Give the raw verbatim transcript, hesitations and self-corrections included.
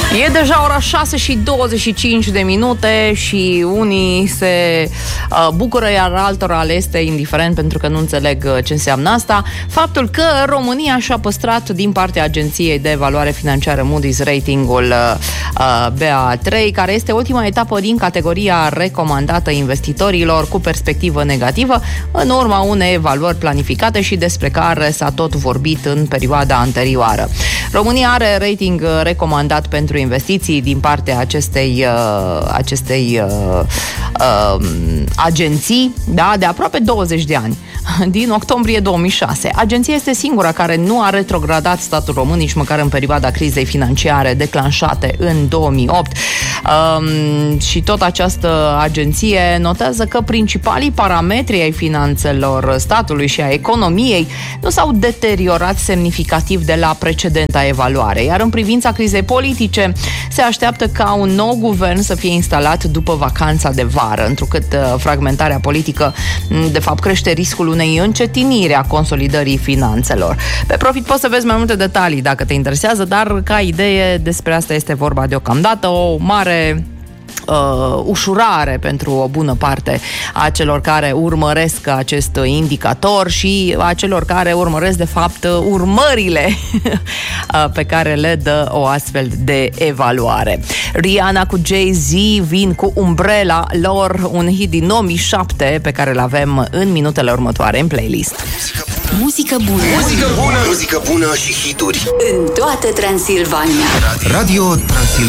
E deja ora șase și douăzeci și cinci de minute și unii se uh, bucură, iar altora le este indiferent pentru că nu înțeleg uh, ce înseamnă asta. Faptul că România și-a păstrat din partea Agenției de Evaluare Financiară Moody's ratingul uh, uh, B A trei, care este ultima etapă din categoria recomandată investitorilor cu perspectivă negativă, în urma unei evaluări planificate și despre care s-a tot vorbit în perioada anterioară. România are rating recomandat pentru investiții din partea acestei, uh, acestei uh, uh, agenții, da, de aproape douăzeci de ani, din octombrie două mii șase. Agenția este singura care nu a retrogradat statul român nici măcar în perioada crizei financiare declanșate în două mii opt. Um, și tot această agenție notează că principalii parametri ai finanțelor statului și a economiei nu s-au deteriorat semnificativ de la precedenta evaluare, iar în privința crizei politice se așteaptă ca un nou guvern să fie instalat după vacanța de vară, întrucât fragmentarea politică de fapt crește riscul unei încetiniri a consolidării finanțelor. Pe Profit poți să vezi mai multe detalii dacă te interesează, dar ca idee despre asta este vorba deocamdată, o mare Uh, ușurare pentru o bună parte a celor care urmăresc acest indicator și a celor care urmăresc de fapt urmările pe care le dă o astfel de evaluare. Rihanna cu Jay-Z vin cu Umbrella lor, un hit din două mii șapte pe care îl avem în minutele următoare în playlist. Muzică bună. Muzică bună, muzică bună și hituri în toată Transilvania. Radio Transilvania.